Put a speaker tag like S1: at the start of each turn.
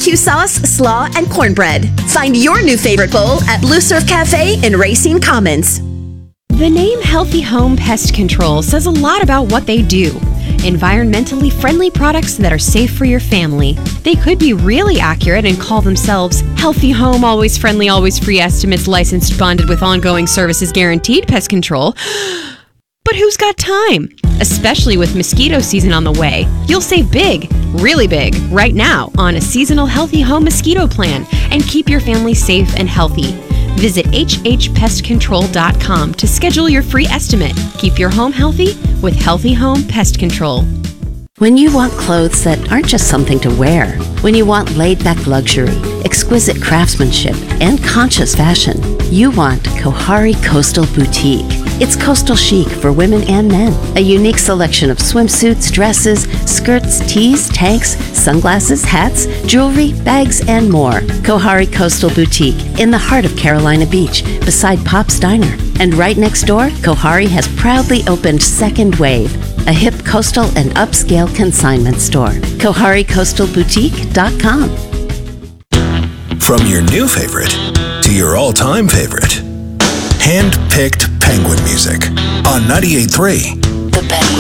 S1: barbecue sauce, slaw, and cornbread. Find your new favorite bowl at Blue Surf Cafe in Racine Commons.
S2: The name Healthy Home Pest Control says a lot about what they do. Environmentally friendly products that are safe for your family. They could be really accurate and call themselves Healthy Home, always friendly, always free estimates, licensed, bonded with ongoing services, guaranteed pest control. But who's got time? Especially with mosquito season on the way. You'll save big, really big, right now on a seasonal Healthy Home mosquito plan and keep your family safe and healthy. Visit hhpestcontrol.com to schedule your free estimate. Keep your home healthy with Healthy Home Pest Control.
S3: When you want clothes that aren't just something to wear, when you want laid-back luxury, exquisite craftsmanship, and conscious fashion, you want Kohari Coastal Boutique. It's coastal chic for women and men. A unique selection of swimsuits, dresses, skirts, tees, tanks, sunglasses, hats, jewelry, bags, and more. Kohari Coastal Boutique in the heart of Carolina Beach, beside Pop's Diner. And right next door, Kohari has proudly opened Second Wave, a hip coastal and upscale consignment store. KohariCoastalBoutique.com.
S4: From your new favorite to your all-time favorite, hand-picked Penguin music on 98.3 The Penguin.